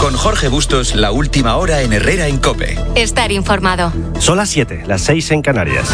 Con Jorge Bustos, la última hora en Herrera en COPE. Estar informado. Son las 7, las 6 en Canarias.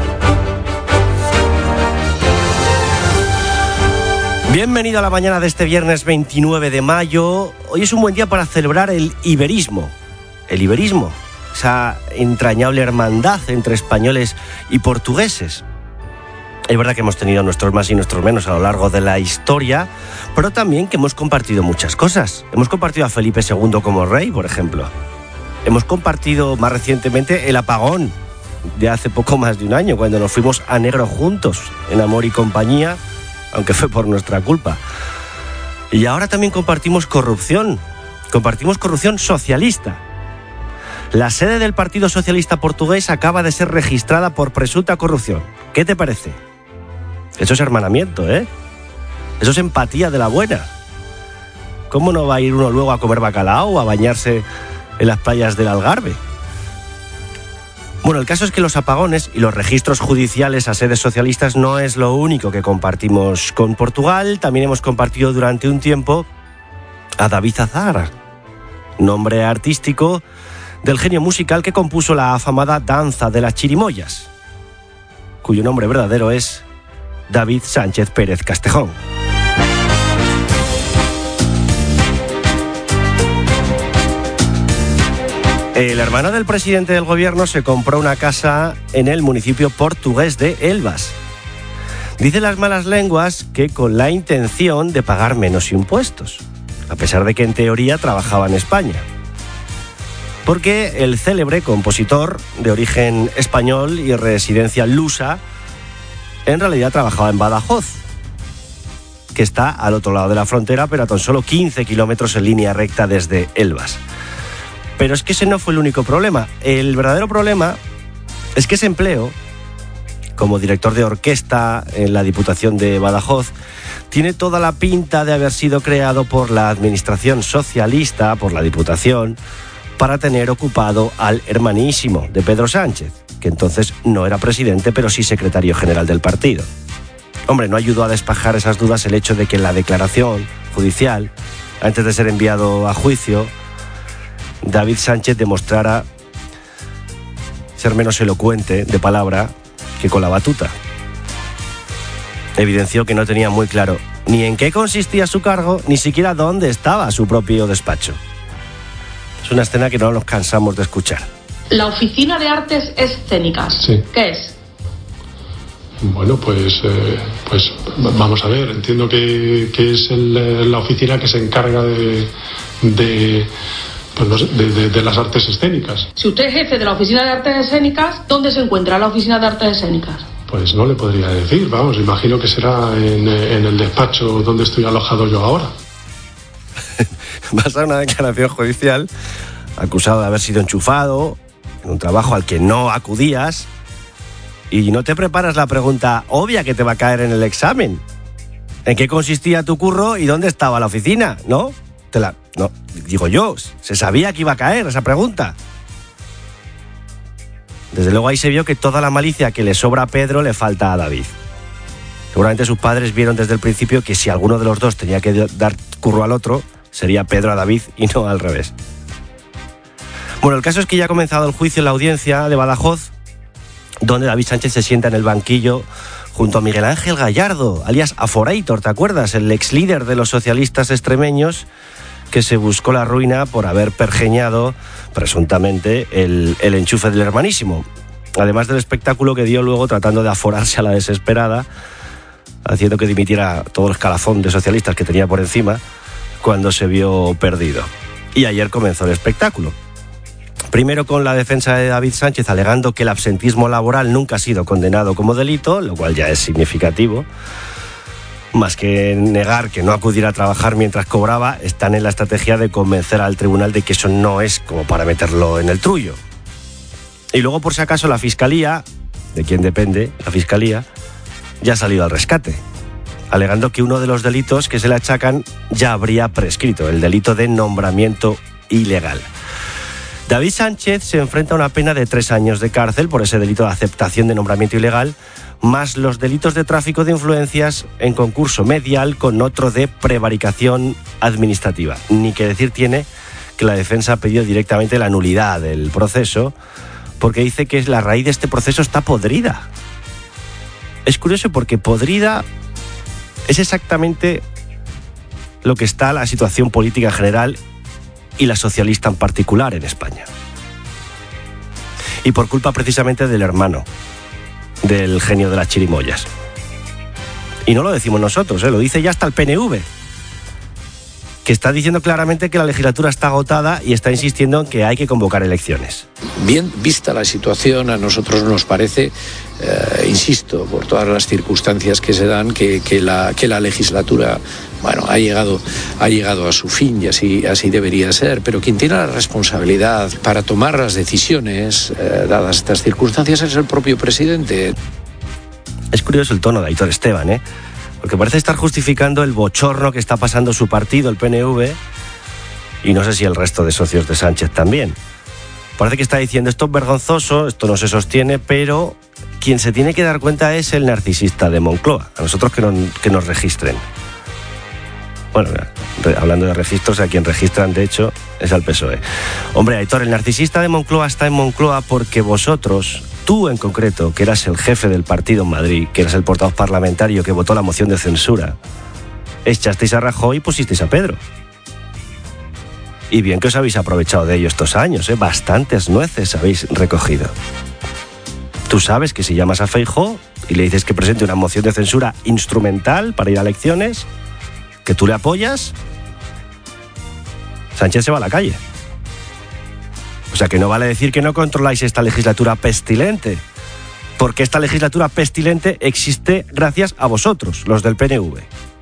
Bienvenido a la mañana de este viernes 29 de mayo. Hoy es un buen día para celebrar el iberismo. El iberismo, esa entrañable hermandad entre españoles y portugueses. Es verdad que hemos tenido nuestros más y nuestros menos a lo largo de la historia, pero también que hemos compartido muchas cosas. Hemos compartido a Felipe II como rey, por ejemplo. Hemos compartido más recientemente el apagón de hace poco más de un año, cuando nos fuimos a negro juntos, en amor y compañía, aunque fue por nuestra culpa. Y ahora también compartimos corrupción socialista. La sede del Partido Socialista Portugués acaba de ser registrada por presunta corrupción. ¿Qué te parece? Eso es hermanamiento, ¿eh? Eso es empatía de la buena. ¿Cómo no va a ir uno luego a comer bacalao o a bañarse en las playas del Algarve? Bueno, el caso es que los apagones y los registros judiciales a sedes socialistas no es lo único que compartimos con Portugal. También hemos compartido durante un tiempo a David Azar, nombre artístico del genio musical que compuso la afamada Danza de las Chirimoyas, cuyo nombre verdadero es David Sánchez Pérez Castejón. El hermano del presidente del gobierno se compró una casa en el municipio portugués de Elvas. Dicen las malas lenguas que con la intención de pagar menos impuestos, a pesar de que en teoría trabajaba en España. Porque el célebre compositor de origen español y residencia lusa en realidad trabajaba en Badajoz, que está al otro lado de la frontera, pero a tan solo 15 kilómetros en línea recta desde Elvas. Pero es que ese no fue el único problema. El verdadero problema es que ese empleo, como director de orquesta en la Diputación de Badajoz, tiene toda la pinta de haber sido creado por la administración socialista, por la Diputación, para tener ocupado al hermanísimo de Pedro Sánchez, que entonces no era presidente, pero sí secretario general del partido. Hombre, no ayudó a despejar esas dudas el hecho de que en la declaración judicial, antes de ser enviado a juicio, David Sánchez demostrara ser menos elocuente de palabra que con la batuta. Evidenció que no tenía muy claro ni en qué consistía su cargo, ni siquiera dónde estaba su propio despacho. Es una escena que no nos cansamos de escuchar. La Oficina de Artes Escénicas. Sí. ¿Qué es? Bueno, pues vamos a ver. Entiendo que es la oficina que se encarga de las artes escénicas. Si usted es jefe de la Oficina de Artes Escénicas, ¿dónde se encuentra la Oficina de Artes Escénicas? Pues no le podría decir, vamos, imagino que será en el despacho donde estoy alojado yo ahora. Vas a una declaración judicial acusado de haber sido enchufado en un trabajo al que no acudías y no te preparas la pregunta obvia que te va a caer en el examen. ¿En qué consistía tu curro y dónde estaba la oficina? ¿No? No, digo yo, se sabía que iba a caer esa pregunta. Desde luego ahí se vio que toda la malicia que le sobra a Pedro le falta a David. Seguramente sus padres vieron desde el principio que si alguno de los dos tenía que dar curro al otro, sería Pedro a David y no al revés. Bueno, el caso es que ya ha comenzado el juicio en la audiencia de Badajoz, donde David Sánchez se sienta en el banquillo junto a Miguel Ángel Gallardo, alias Aforator, ¿te acuerdas? El ex líder de los socialistas extremeños que se buscó la ruina por haber pergeñado, presuntamente, el enchufe del hermanísimo. Además del espectáculo que dio luego tratando de aforarse a la desesperada, haciendo que dimitiera todo el escalafón de socialistas que tenía por encima cuando se vio perdido. Y ayer comenzó el espectáculo. Primero con la defensa de David Sánchez alegando que el absentismo laboral nunca ha sido condenado como delito, lo cual ya es significativo. Más que negar que no acudiera a trabajar mientras cobraba, están en la estrategia de convencer al tribunal de que eso no es como para meterlo en el trullo. Y luego, por si acaso, la Fiscalía, de quien depende la Fiscalía, ya ha salido al rescate, alegando que uno de los delitos que se le achacan ya habría prescrito, el delito de nombramiento ilegal. David Sánchez se enfrenta a una pena de 3 años de cárcel por ese delito de aceptación de nombramiento ilegal, más los delitos de tráfico de influencias en concurso medial con otro de prevaricación administrativa. Ni que decir tiene que la defensa ha pedido directamente la nulidad del proceso porque dice que la raíz de este proceso está podrida. Es curioso porque podrida es exactamente lo que está la situación política en general y la socialista en particular en España. Y por culpa precisamente del hermano del genio de las chirimoyas. Y no lo decimos nosotros, lo dice ya hasta el PNV, que está diciendo claramente que la legislatura está agotada y está insistiendo en que hay que convocar elecciones. Bien vista la situación, a nosotros nos parece, insisto, por todas las circunstancias que se dan, que la legislatura, bueno, ha llegado a su fin y así debería ser, pero quien tiene la responsabilidad para tomar las decisiones, dadas estas circunstancias, es el propio presidente. Es curioso el tono de Aitor Esteban, porque parece estar justificando el bochorno que está pasando su partido, el PNV, y no sé si el resto de socios de Sánchez también. Parece que está diciendo, esto es vergonzoso, esto no se sostiene, pero quien se tiene que dar cuenta es el narcisista de Moncloa. A nosotros que nos registren. Bueno, hablando de registros, a quien registran, de hecho, es al PSOE. Hombre, Aitor, el narcisista de Moncloa está en Moncloa porque vosotros, tú en concreto, que eras el jefe del partido en Madrid, que eras el portavoz parlamentario que votó la moción de censura, echasteis a Rajoy y pusisteis a Pedro. Y bien que os habéis aprovechado de ello estos años, bastantes nueces habéis recogido. Tú sabes que si llamas a Feijóo y le dices que presente una moción de censura instrumental para ir a elecciones, que tú le apoyas, Sánchez se va a la calle. O sea que no vale decir que no controláis esta legislatura pestilente, porque esta legislatura pestilente existe gracias a vosotros, los del PNV.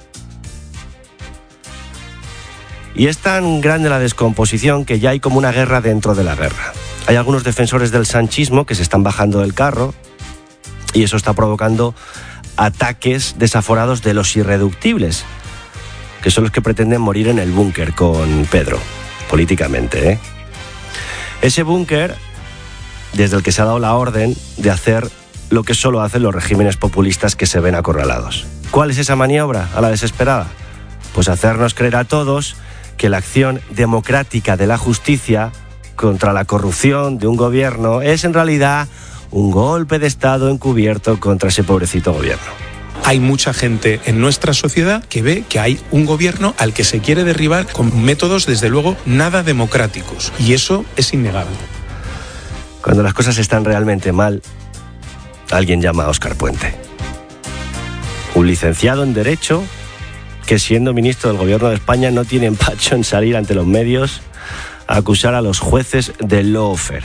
Y es tan grande la descomposición que ya hay como una guerra dentro de la guerra. Hay algunos defensores del sanchismo que se están bajando del carro y eso está provocando ataques desaforados de los irreductibles, que son los que pretenden morir en el búnker con Pedro, políticamente, Ese búnker, desde el que se ha dado la orden de hacer lo que solo hacen los regímenes populistas que se ven acorralados. ¿Cuál es esa maniobra a la desesperada? Pues hacernos creer a todos que la acción democrática de la justicia contra la corrupción de un gobierno es en realidad un golpe de Estado encubierto contra ese pobrecito gobierno. Hay mucha gente en nuestra sociedad que ve que hay un gobierno al que se quiere derribar con métodos, desde luego, nada democráticos. Y eso es innegable. Cuando las cosas están realmente mal, alguien llama a Óscar Puente. Un licenciado en Derecho que, siendo ministro del Gobierno de España, no tiene empacho en salir ante los medios a acusar a los jueces de lawfare.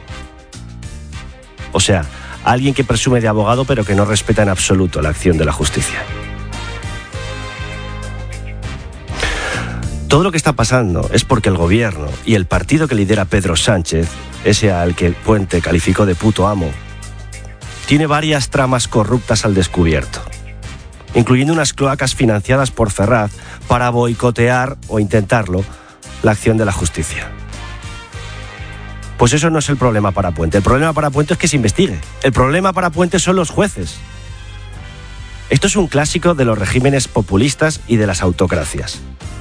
O sea, alguien que presume de abogado pero que no respeta en absoluto la acción de la justicia. Todo lo que está pasando es porque el gobierno y el partido que lidera Pedro Sánchez, ese al que Puente calificó de puto amo, tiene varias tramas corruptas al descubierto, incluyendo unas cloacas financiadas por Ferraz para boicotear o intentarlo la acción de la justicia. Pues eso no es el problema para Puente. El problema para Puente es que se investigue. El problema para Puente son los jueces. Esto es un clásico de los regímenes populistas y de las autocracias.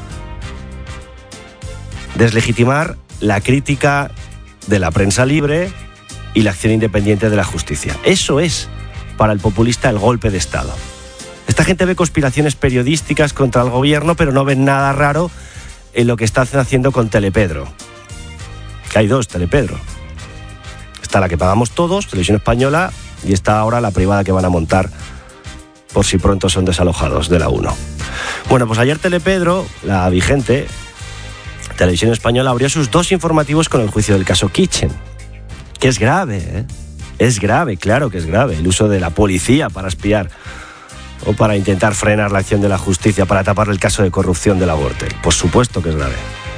Deslegitimar la crítica de la prensa libre y la acción independiente de la justicia. Eso es, para el populista, el golpe de Estado. Esta gente ve conspiraciones periodísticas contra el gobierno, pero no ven nada raro en lo que están haciendo con Telepedro. Que hay dos Telepedro. Está la que pagamos todos, Televisión Española, y está ahora la privada que van a montar por si pronto son desalojados de la 1. Bueno, pues ayer Telepedro, la vigente, Televisión Española, abrió sus 2 informativos con el juicio del caso Kitchen. Que es grave, Es grave, claro que es grave. El uso de la policía para espiar o para intentar frenar la acción de la justicia, para tapar el caso de corrupción de la Gürtel. Por supuesto que es grave.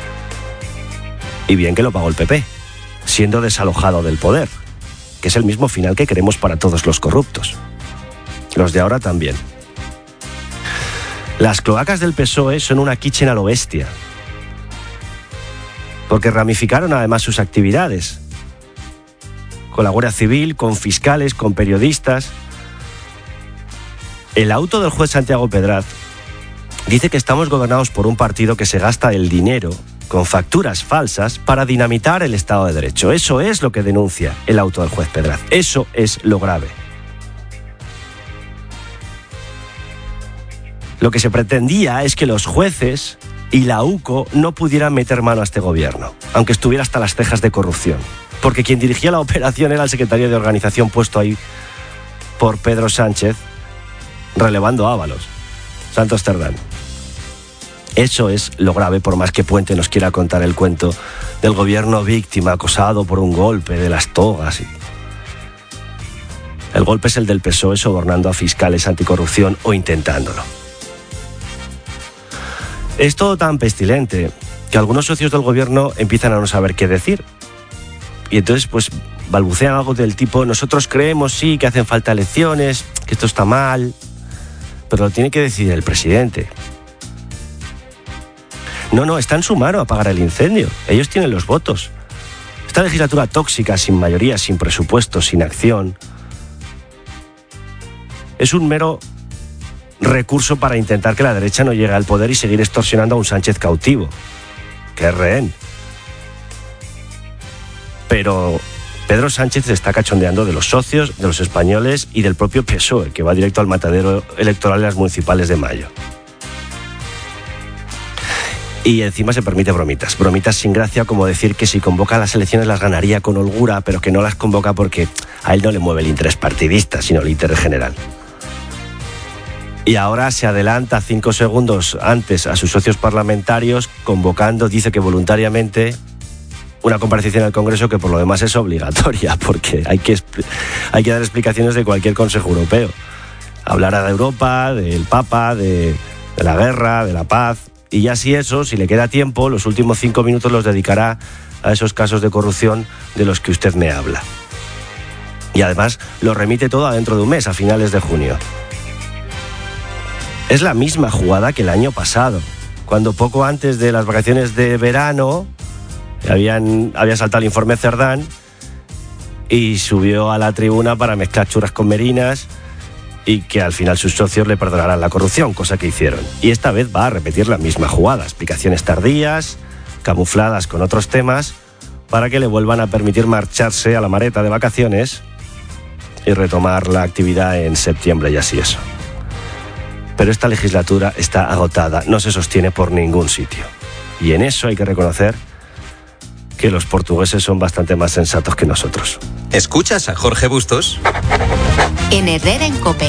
Y bien que lo pagó el PP, siendo desalojado del poder, que es el mismo final que queremos para todos los corruptos. Los de ahora también. Las cloacas del PSOE son una kitchen a lo bestia, porque ramificaron además sus actividades, con la Guardia Civil, con fiscales, con periodistas. El auto del juez Santiago Pedraz dice que estamos gobernados por un partido que se gasta el dinero con facturas falsas para dinamitar el Estado de Derecho. Eso es lo que denuncia el auto del juez Pedraz. Eso es lo grave. Lo que se pretendía es que los jueces y la UCO no pudieran meter mano a este gobierno, aunque estuviera hasta las cejas de corrupción. Porque quien dirigía la operación era el secretario de organización puesto ahí por Pedro Sánchez, relevando a Ábalos, Santos Cerdán. Eso es lo grave, por más que Puente nos quiera contar el cuento del gobierno víctima acosado por un golpe de las togas. El golpe es el del PSOE sobornando a fiscales anticorrupción o intentándolo. Es todo tan pestilente que algunos socios del gobierno empiezan a no saber qué decir. Y entonces pues balbucean algo del tipo: nosotros creemos sí que hacen falta elecciones, que esto está mal, pero lo tiene que decidir el presidente. No, está en su mano apagar el incendio. Ellos tienen los votos. Esta legislatura tóxica, sin mayoría, sin presupuesto, sin acción, es un mero recurso para intentar que la derecha no llegue al poder y seguir extorsionando a un Sánchez cautivo, que es rehén. Pero Pedro Sánchez se está cachondeando de los socios, de los españoles y del propio PSOE, que va directo al matadero electoral de las municipales de mayo. Y encima se permite bromitas sin gracia, como decir que si convoca las elecciones las ganaría con holgura, pero que no las convoca porque a él no le mueve el interés partidista, sino el interés general. Y ahora se adelanta 5 segundos antes a sus socios parlamentarios, convocando, dice que voluntariamente, una comparecencia en el Congreso que por lo demás es obligatoria, porque hay que dar explicaciones de cualquier Consejo Europeo. Hablar de Europa, del Papa, de la guerra, de la paz. Y ya si le queda tiempo, los últimos 5 minutos los dedicará a esos casos de corrupción de los que usted me habla. Y además lo remite todo dentro de un mes, a finales de junio. Es la misma jugada que el año pasado, cuando poco antes de las vacaciones de verano había saltado el informe Cerdán y subió a la tribuna para mezclar churras con merinas y que al final sus socios le perdonarán la corrupción, cosa que hicieron. Y esta vez va a repetir la misma jugada, explicaciones tardías, camufladas con otros temas, para que le vuelvan a permitir marcharse a la Mareta de vacaciones y retomar la actividad en septiembre y así eso. Pero esta legislatura está agotada, no se sostiene por ningún sitio. Y en eso hay que reconocer que los portugueses son bastante más sensatos que nosotros. ¿Escuchas a Jorge Bustos? En Herrera en COPE.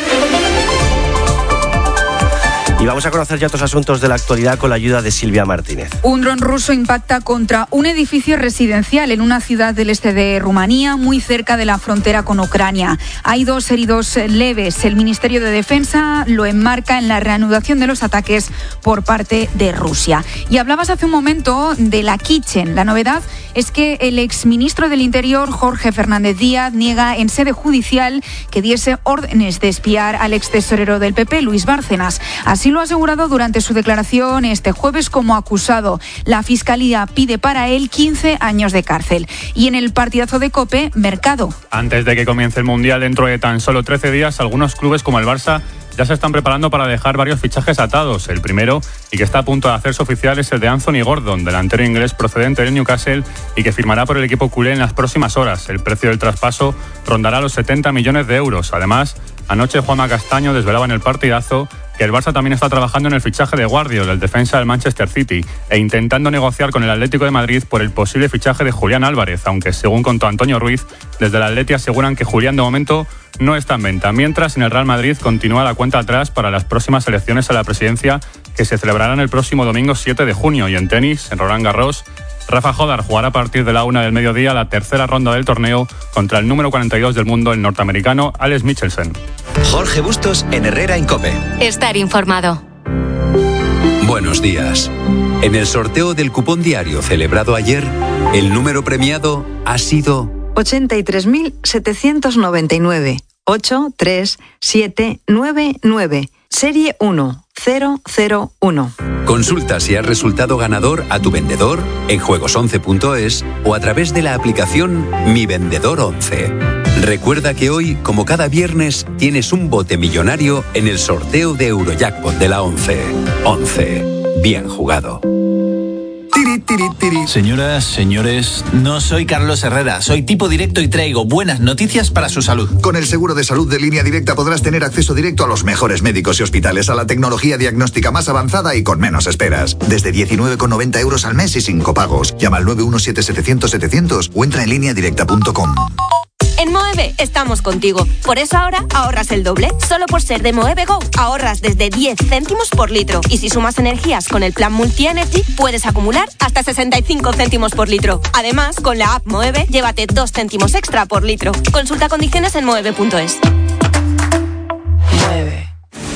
Y vamos a conocer ya otros asuntos de la actualidad con la ayuda de Silvia Martínez. Un dron ruso impacta contra un edificio residencial en una ciudad del este de Rumanía, muy cerca de la frontera con Ucrania. Hay 2 heridos leves. El Ministerio de Defensa lo enmarca en la reanudación de los ataques por parte de Rusia. Y hablabas hace un momento de la Kitchen. La novedad es que el exministro del Interior, Jorge Fernández Díaz, niega en sede judicial que diese órdenes de espiar al extesorero del PP, Luis Bárcenas. Así lo ha asegurado durante su declaración este jueves como acusado. La Fiscalía pide para él 15 años de cárcel. Y en el partidazo de COPE, Mercado. Antes de que comience el Mundial dentro de tan solo 13 días, algunos clubes como el Barça ya se están preparando para dejar varios fichajes atados. El primero, y que está a punto de hacerse oficial, es el de Anthony Gordon, delantero inglés procedente del Newcastle y que firmará por el equipo culé en las próximas horas. El precio del traspaso rondará los 70 millones de euros. Además, anoche Juanma Castaño desvelaba en el partidazo que el Barça también está trabajando en el fichaje de Guardiola, el defensa del Manchester City, e intentando negociar con el Atlético de Madrid por el posible fichaje de Julián Álvarez, aunque según contó Antonio Ruiz, desde el Atleti aseguran que Julián de momento no está en venta. Mientras, en el Real Madrid continúa la cuenta atrás para las próximas elecciones a la presidencia que se celebrarán el próximo domingo 7 de junio. Y en tenis, en Roland Garros, Rafa Jodar jugará a partir de la 1 del mediodía la tercera ronda del torneo contra el número 42 del mundo, el norteamericano Alex Michelsen. Jorge Bustos en Herrera en COPE. Estar informado. Buenos días. En el sorteo del cupón diario celebrado ayer, el número premiado ha sido 83.799. 83799. Serie 1001. Consulta si has resultado ganador a tu vendedor en juegos11.es o a través de la aplicación Mi Vendedor 11. Recuerda que hoy, como cada viernes, tienes un bote millonario en el sorteo de Eurojackpot de la 11. 11. Bien jugado. Señoras, señores, no soy Carlos Herrera, soy tipo directo y traigo buenas noticias para su salud. Con el seguro de salud de Línea Directa podrás tener acceso directo a los mejores médicos y hospitales, a la tecnología diagnóstica más avanzada y con menos esperas. Desde 19,90 euros al mes y sin copagos. Llama al 917-700-700 o entra en lineadirecta.com. En Moeve estamos contigo. Por eso ahora ahorras el doble. Solo por ser de Moeve Go ahorras desde 10 céntimos por litro. Y si sumas energías con el plan Multi-Energy, puedes acumular hasta 65 céntimos por litro. Además, con la app Moeve, llévate 2 céntimos extra por litro. Consulta condiciones en moeve.es. Moeve.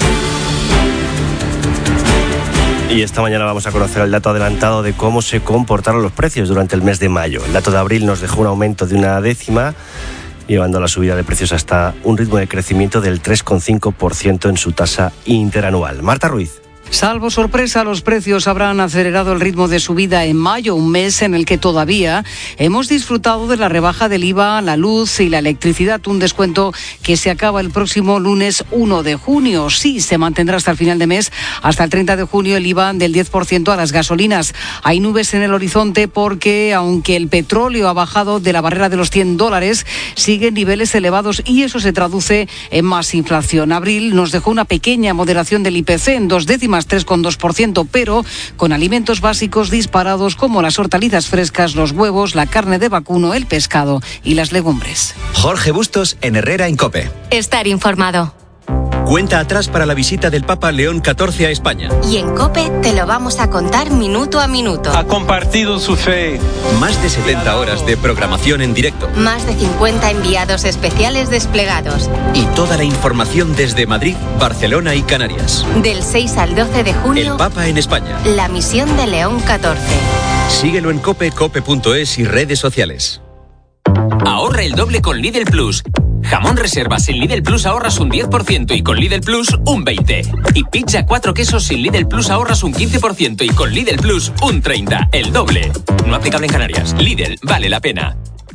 Y esta mañana vamos a conocer el dato adelantado de cómo se comportaron los precios durante el mes de mayo. El dato de abril nos dejó un aumento de 0,1, llevando la subida de precios hasta un ritmo de crecimiento del 3,5% en su tasa interanual. Marta Ruiz. Salvo sorpresa, los precios habrán acelerado el ritmo de subida en mayo, un mes en el que todavía hemos disfrutado de la rebaja del IVA, la luz y la electricidad, un descuento que se acaba el próximo lunes 1 de junio. Sí, se mantendrá hasta el final de mes, hasta el 30 de junio, el IVA del 10% a las gasolinas. Hay nubes en el horizonte porque, aunque el petróleo ha bajado de la barrera de los $100, siguen niveles elevados y eso se traduce en más inflación. Abril nos dejó una pequeña moderación del IPC en 2 décimas, 3,2%, pero con alimentos básicos disparados como las hortalizas frescas, los huevos, la carne de vacuno, el pescado y las legumbres. Jorge Bustos en Herrera en COPE. Estar informado. Cuenta atrás para la visita del Papa León XIV a España. Y en COPE te lo vamos a contar minuto a minuto. Ha compartido su fe. Más de 70 horas de programación en directo. Más de 50 enviados especiales desplegados. Y toda la información desde Madrid, Barcelona y Canarias. Del 6 al 12 de junio. El Papa en España. La misión de León XIV. Síguelo en COPE, cope.es y redes sociales. Ahorra el doble con Lidl Plus. Jamón reservas sin Lidl Plus ahorras un 10% y con Lidl Plus un 20%. Y pizza 4 quesos sin Lidl Plus ahorras un 15% y con Lidl Plus un 30%. El doble. No aplicable en Canarias. Lidl, vale la pena.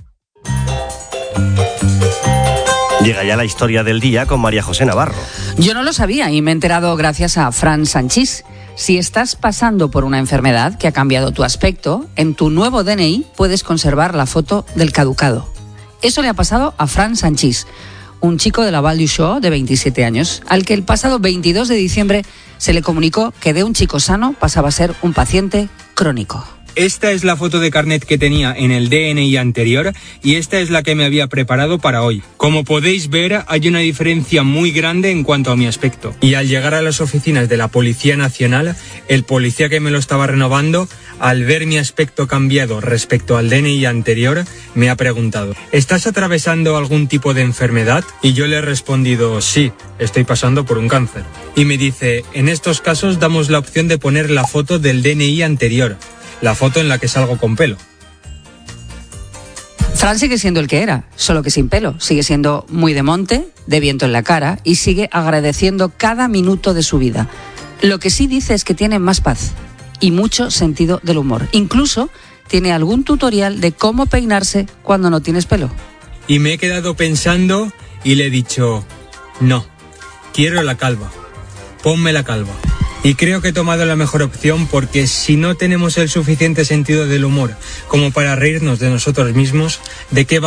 Llega ya la historia del día con María José Navarro. Yo no lo sabía y me he enterado gracias a Fran Sanchís. Si estás pasando por una enfermedad que ha cambiado tu aspecto, en tu nuevo DNI puedes conservar la foto del caducado. Eso le ha pasado a Fran Sanchís, un chico de la Val d'Uixó de 27 años, al que el pasado 22 de diciembre se le comunicó que de un chico sano pasaba a ser un paciente crónico. Esta es la foto de carnet que tenía en el DNI anterior y esta es la que me había preparado para hoy. Como podéis ver, hay una diferencia muy grande en cuanto a mi aspecto. Y al llegar a las oficinas de la Policía Nacional, el policía que me lo estaba renovando, al ver mi aspecto cambiado respecto al DNI anterior, me ha preguntado: ¿estás atravesando algún tipo de enfermedad? Y yo le he respondido: sí, estoy pasando por un cáncer. Y me dice: en estos casos damos la opción de poner la foto del DNI anterior. La foto en la que salgo con pelo. Fran sigue siendo el que era, solo que sin pelo. Sigue siendo muy de monte, de viento en la cara y sigue agradeciendo cada minuto de su vida. Lo que sí dice es que tiene más paz y mucho sentido del humor. Incluso tiene algún tutorial de cómo peinarse cuando no tienes pelo. Y me he quedado pensando y le he dicho: no, quiero la calva. Ponme la calva. Y creo que he tomado la mejor opción porque si no tenemos el suficiente sentido del humor como para reírnos de nosotros mismos, ¿de qué vamos?